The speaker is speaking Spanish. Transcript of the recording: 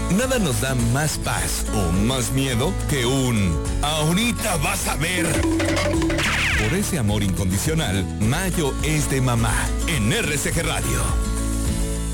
Nada nos da más paz o más miedo que un "ahorita vas a ver". Por ese amor incondicional, mayo es de mamá en RCG Radio.